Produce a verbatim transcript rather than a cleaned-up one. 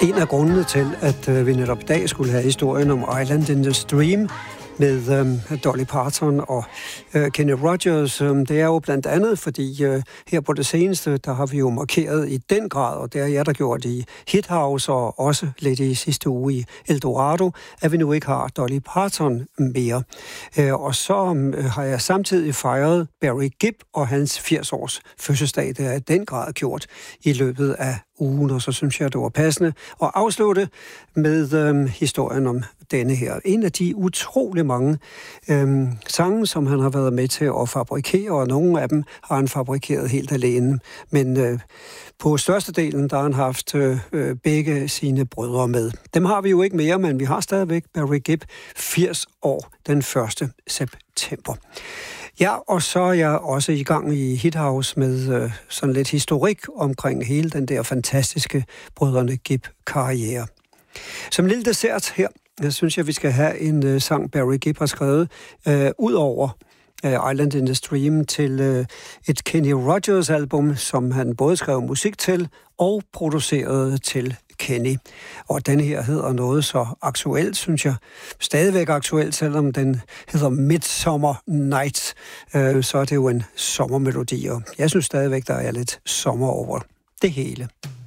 En af grundene til, at øh, vi netop i dag skulle have historien om Island in the Stream med øh, Dolly Parton og øh, Kenny Rogers, øh, det er jo blandt andet, fordi øh, her på det seneste, der har vi jo markeret i den grad, og det har jeg der gjort i Hit House og også lidt i sidste uge i Eldorado, at vi nu ikke har Dolly Parton mere. Øh, og så øh, har jeg samtidig fejret Barry Gibb og hans firs års fødselsdag, det er i den grad gjort i løbet af ugen, og så synes jeg, det var passende at afslutte med øhm, historien om denne her. En af de utrolig mange øhm, sange, som han har været med til at fabrikere, og nogle af dem har han fabrikeret helt alene. Men øh, på størstedelen, der har han haft øh, begge sine brødre med. Dem har vi jo ikke mere, men vi har stadigvæk Barry Gibb, firs år, den første september. Ja, og så er jeg også i gang i Hit House med øh, sådan lidt historik omkring hele den der fantastiske brødrene Gibb-karriere. Som lille dessert her, jeg synes jeg, vi skal have en øh, sang, Barry Gibb har skrevet, øh, ud over øh, Island in the Stream til øh, et Kenny Rogers album, som han både skrev musik til og producerede til Kenny. Og den her hedder noget så aktuelt, synes jeg. Stadigvæk aktuelt, selvom den hedder Midsummer Night. Øh, så er det jo en sommermelodi, og jeg synes stadigvæk, der er lidt sommer over det hele.